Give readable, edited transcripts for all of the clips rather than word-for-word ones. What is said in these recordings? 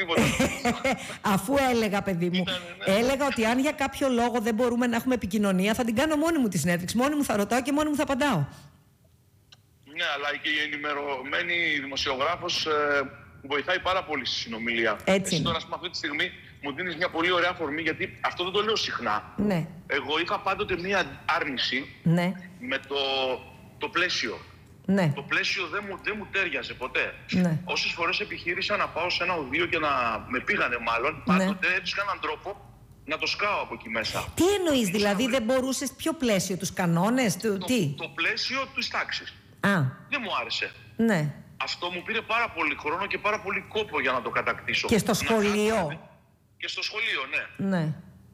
τίποτα. Αφού έλεγα, παιδί μου, έλεγα ότι αν για κάποιο λόγο δεν μπορούμε να έχουμε επικοινωνία, θα την κάνω μόνη μου τη συνέντευξη. Μόνη μου θα ρωτάω και μόνη μου θα απαντάω. Ναι, αλλά και η ενημερωμένη δημοσιογράφος βοηθάει πάρα πολύ στη συνομιλία. Έτσι Εσύ τώρα, αυτή τη στιγμή, μου δίνεις μια πολύ ωραία αφορμή, γιατί αυτό δεν το λέω συχνά. Ναι. Εγώ είχα πάντοτε μια άρνηση Ναι. με το πλαίσιο. Ναι. Το πλαίσιο δεν μου τέριαζε ποτέ. Ναι. Όσες φορές επιχείρησα να πάω σε ένα οδείο και να με πήγανε μάλλον, πάντοτε έβρισκα έναν τρόπο να το σκάω από εκεί μέσα. Τι εννοείς, δηλαδή δεν μπορούσες, ποιο πλαίσιο, τους κανόνες, τι? Το πλαίσιο της τάξης. Δεν μου άρεσε. Ναι. Αυτό μου πήρε πάρα πολύ χρόνο και πάρα πολύ κόπο για να το κατακτήσω. Και στο σχολείο. Και στο σχολείο, ναι. Ναι.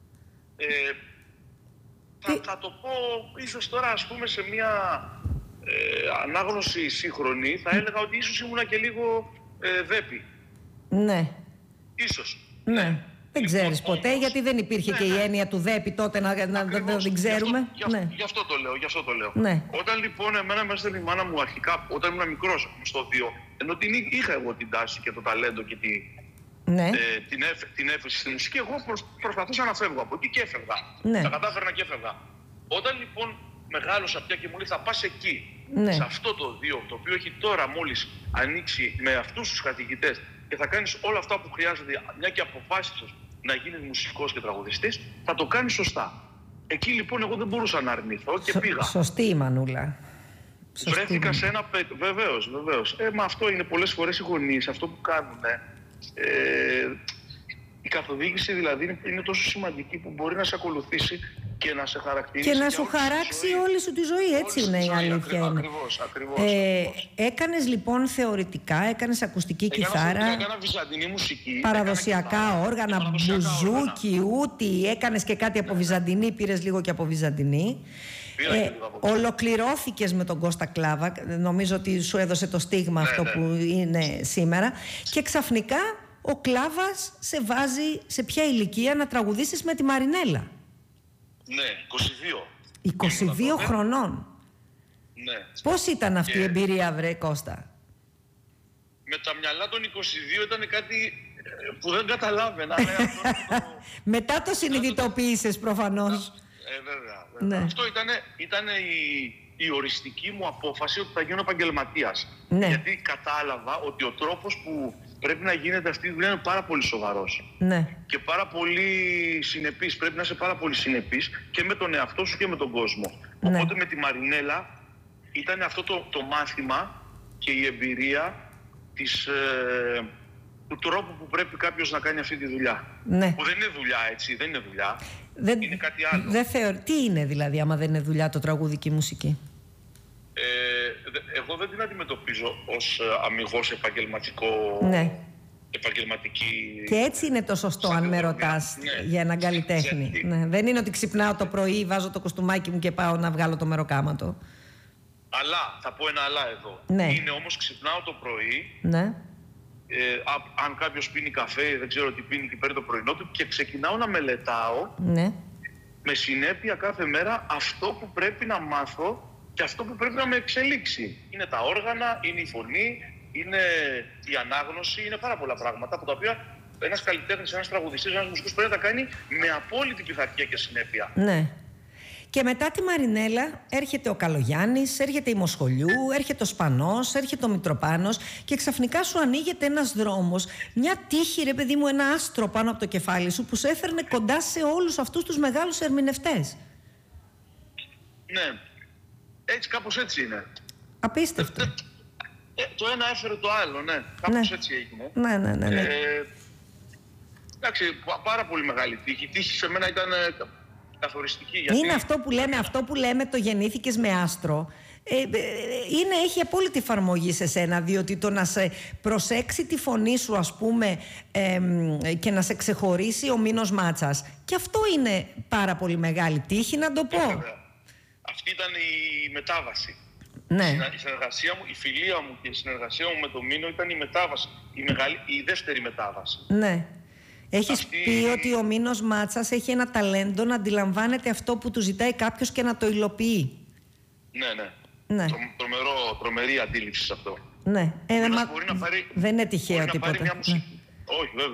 Θα το πω ίσως τώρα, ας πούμε, σε μια ανάγνωση σύγχρονη, θα έλεγα ότι ίσως ήμουνα και λίγο δέπη. Ναι. Ίσως. Ναι. Δεν ξέρεις ποτέ, γιατί δεν υπήρχε και η έννοια του δέπη τότε να την ξέρουμε. Γι' αυτό το λέω. Ναι. Όταν λοιπόν εμένα μέσα στην μάνα μου αρχικά, όταν ήμουν μικρός, στο 2, ενώ είχα εγώ την τάση και το ταλέντο και την έφεση στη μουσική, εγώ προσπαθούσα να φεύγω από εκεί και έφευγα. Ναι. Τα κατάφερνα και έφευγα. Όταν λοιπόν μεγάλωσα πια και μου λέει θα πας εκεί, σε αυτό το 2, το οποίο έχει τώρα μόλις ανοίξει με αυτούς τους καθηγητές και θα κάνεις όλα αυτά που χρειάζεται, μια και αποφάσισες να γίνεις μουσικός και τραγουδιστής, θα το κάνεις σωστά. Εκεί λοιπόν εγώ δεν μπορούσα να αρνηθώ και πήγα. Σωστή η Μανούλα. Βρέθηκα σε ένα βεβαίως. Μα αυτό είναι πολλές φορές οι γονείς, αυτό που κάνουν. Η καθοδήγηση δηλαδή είναι τόσο σημαντική που μπορεί να σε ακολουθήσει και να σε χαρακτηρίσει. Και να σου χαράξει όλη σου τη ζωή, έτσι είναι η αλήθεια. Ακριβώς. Έκανες λοιπόν θεωρητικά, έκανες ακουστική κιθάρα. Έκανα βυζαντινή μουσική. Παραδοσιακά όργανα, μπουζούκι, ούτι. Έκανες και κάτι από βυζαντινή, πήρες λίγο και από βυζαντινή. Ολοκληρώθηκες με τον Κώστα Κλάβα. Νομίζω ότι σου έδωσε το στίγμα αυτό που είναι σήμερα. Και ξαφνικά ο Κλάβας σε βάζει σε ποια ηλικία να τραγουδήσεις με τη Μαρινέλα? Ναι, 22 χρονών. Ναι. Πώς ήταν αυτή η εμπειρία, βρε Κώστα? Με τα μυαλά των 22 ήταν κάτι που δεν καταλάβαινα. Μετά το συνειδητοποίησες προφανώς. Βέβαια. Ναι. Αυτό ήταν η οριστική μου απόφαση ότι θα γίνω επαγγελματίας. Ναι. Γιατί κατάλαβα ότι ο τρόπος που πρέπει να γίνεται αυτή η δουλειά είναι πάρα πολύ σοβαρός. Ναι. Και πάρα πολύ συνεπής. Πρέπει να είσαι πάρα πολύ συνεπής και με τον εαυτό σου και με τον κόσμο. Ναι. Οπότε με τη Μαρινέλα ήταν αυτό το μάθημα και η εμπειρία του τρόπου που πρέπει κάποιος να κάνει αυτή τη δουλειά. Ναι. Που δεν είναι δουλειά, έτσι, δεν είναι δουλειά. Είναι κάτι άλλο. Τι είναι δηλαδή, άμα δεν είναι δουλειά το τραγούδι και η μουσική? Εγώ δεν την αντιμετωπίζω ως αμιγώς επαγγελματικό. Ναι. Επαγγελματική. Και έτσι είναι το σωστό, αν με ρωτάς, για έναν καλλιτέχνη. Ναι. Δεν είναι ότι ξυπνάω το πρωί, βάζω το κοστούμάκι μου και πάω να βγάλω το μεροκάματο. Αλλά, θα πω ένα αλλά εδώ. Ναι. Είναι όμως ξυπνάω το πρωί. Ναι. Αν κάποιος πίνει καφέ, δεν ξέρω τι πίνει και παίρνει το πρωινό του, και ξεκινάω να μελετάω με συνέπεια κάθε μέρα αυτό που πρέπει να μάθω και αυτό που πρέπει να με εξελίξει. Είναι τα όργανα, είναι η φωνή, είναι η ανάγνωση, είναι πάρα πολλά πράγματα από τα οποία ένας καλλιτέχνης, ένας τραγουδιστής, ένας μουσικός πρέπει να τα κάνει με απόλυτη πειθαρχία και συνέπεια. Ναι. Και μετά τη Μαρινέλα έρχεται ο Καλογιάννης, έρχεται η Μοσχολιού, έρχεται ο Σπανός, έρχεται ο Μητροπάνος και ξαφνικά σου ανοίγεται ένας δρόμος, μια τύχη, ρε παιδί μου, ένα άστρο πάνω από το κεφάλι σου που σε έφερνε κοντά σε όλους αυτούς τους μεγάλους ερμηνευτές. Ναι, έτσι, κάπως έτσι είναι. Απίστευτο. Το ένα έφερε το άλλο, ναι. Κάπως έτσι έγινε. Ναι. Εντάξει, πάρα πολύ μεγάλη τύχη. Η τύχη σε μένα ήταν καθοριστική. Γιατί... Είναι αυτό που λέμε το γεννήθηκες με άστρο. Έχει απόλυτη εφαρμογή σε σένα, διότι το να σε προσέξει τη φωνή σου, ας πούμε, και να σε ξεχωρίσει ο Μίνος Μάτσας, και αυτό είναι πάρα πολύ μεγάλη τύχη, να το πω. Αυτή ήταν η μετάβαση. Ναι. Η συνεργασία μου, η φιλία μου και η συνεργασία μου με τον Μίνο ήταν η μετάβαση, η δεύτερη μετάβαση. Ναι. Έχεις πει ότι ο Μίνος Μάτσας έχει ένα ταλέντο να αντιλαμβάνεται αυτό που του ζητάει κάποιος και να το υλοποιεί. Ναι. Τρομερή αντίληψη σε αυτό. Ναι. Μπορεί να πάρει, δεν είναι τυχαίο τίποτα. Όχι, βέβαια.